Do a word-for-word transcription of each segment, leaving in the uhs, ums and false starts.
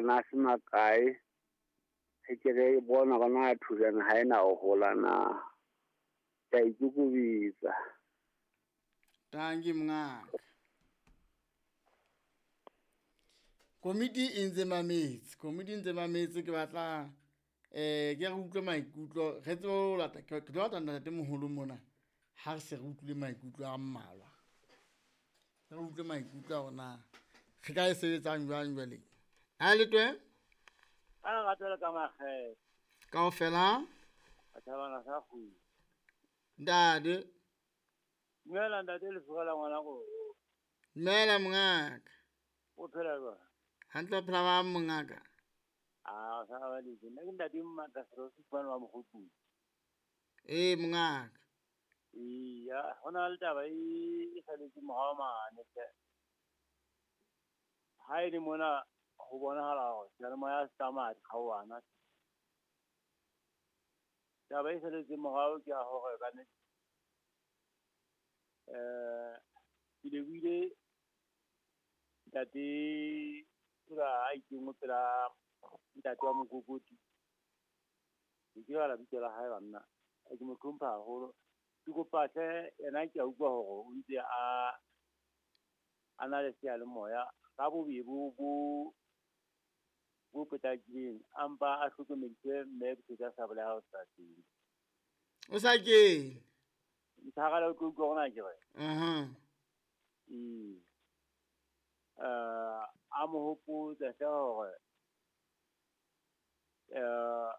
na se makae he ke re bona gona thusana ha ena o hola na ta ikukubitsa tangi mngaka komiti e ntse mametsi komiti e ntse mametsi ke batla eh ke re utlwe maikutlo re tse o lata ke tlo lata ntate moholo mona ha re se re utlwe maikutlo a mmalwa re utlwe maikutlo a rona re ka e sebetsang jwang jwale ha le twe a ga tsela ka maghe kaofela a thabana sa go ndade ngela ntate le fugela ngwana go mela mngaka o phela ba hantle phela ba mngaka a sa ba le nna ke ntate mmata se se bana wa mogotu eh mngaka iya hona le taba e sa le ke mohamane ke ha ile mona go bona hala go tsena moya stama di khawana taba e sa le ke mogao ke a hore ka ne eh ile wile ntate ura a ikengwe pela ntate wa mokokoti ke ba la bitela hae banna ke mo tlhompha haholo ke kopa tle yena ke a utlwa hore o itse a ana le sia le moya ka bobe bo bo bo petakileng ampa a hlokomeditse mme ke tsa sa bola ho tsa teng o sa ke ntagala go go gona ke re aha e eh a mo hopo tsa sa hore eh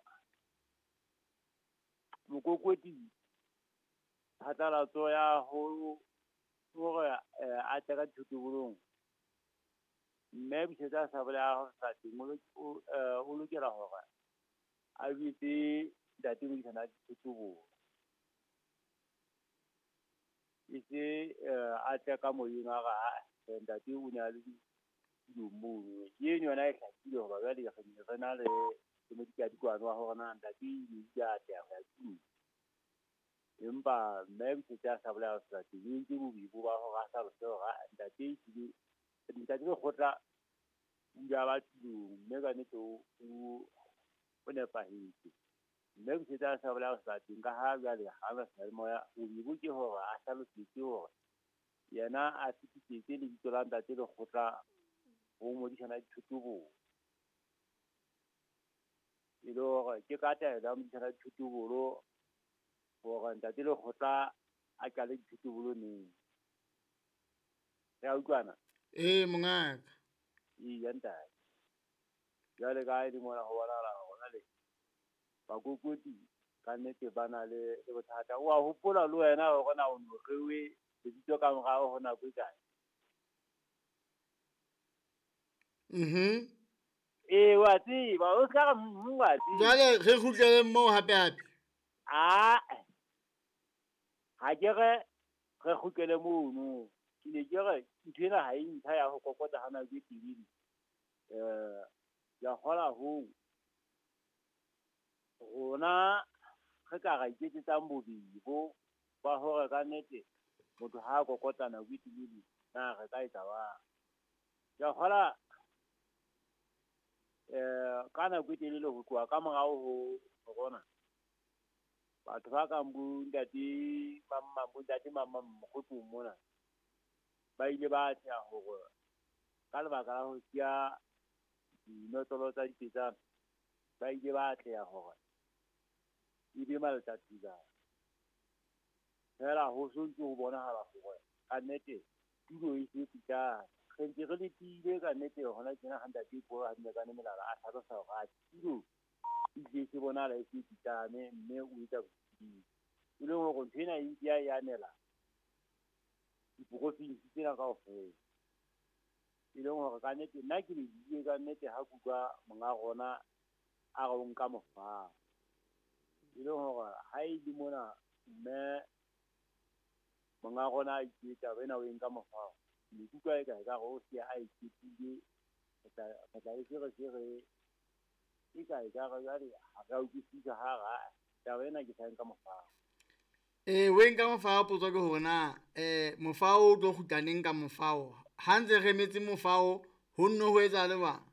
mokokoti hatala tso ya ho hore a tsaka thuto bolong mme bi tsa sa bola ho sa teng o lokela hore a bitse date mo ditana thuto bo ise a tsaka mo yina ga ndate o nya le dumo ye nyona e hlakile ho ba ga le ga re na le mo di ka di kwa wa hore na ndate di ya tya ga tsi empa mme bi tsa sa bola ho sa teng ni di bo bo ba ho ga sa lo ga ndate di ndate go khotla ya ba tlu mme ga ne to o ne pa hiti mme bi tsa sa bola ho sa teng ka ha ga le ha ba sa moya o di bo ke ho ga sa lo tsi ho yena a tsitse le ditsola ndate le khotla go mo di sana dithuto bo ilo ke ka ta da mo di sana dithuto bo lo go ga ndate le khotla a ka le dithuto bo ne ya utlwana eh mngaka e yanta ya le ga di mona go bona la go na le ba kokoti ka nete bana le le bothata wa hopola le wena go na o no rewe le ditso ka ga go na go kae mhm eh wa tsi ba o ska mwa tsi jale re khutlele mo hape hape a ha ke re re khutlele mo no ke ne ke re ntena ha e ntha ya go kokota hana ke tibili eh ya hola ho rona re ka ga ke tsang bobibo ba hore ka nete motho ha kokota na go tibili na re ka etsa ba ya hola eh kana go tele go kwa ka morao ho bona batho ba ka mbu ndati mamma mbu ndati mamma go tumona ba ile ba tya ho ka le ba ka ho tia no tolo tsa ditsa ba ile ba tya ho e be mal tsa tsa hela ho sontso ho bona hala go ka nete tulo e se tsa ke re le tile ka nete hona tsena handa di bo ha nne ka ne melala a tsa sa ga tulo e se bona la e se tsane mme o ita botsi ile go tsena e dia ya nela go fi tsena ka ofela ile go ka nete nna ke le di ka nete ha kuka monga gona a go nka mofa ile go ha e di mona mme monga gona e tsa bena o nka mofa le kuka e ka ga go se a itse ta ta e re se re e ka ga ga ri ha ga o tsitsa ha ga ta bena ke sa nka mofa eh we nka mofao potso ke hona eh mofao o tlo khutaneng ka mofao ha ntse re metse mofao ho nno ho etsa le ba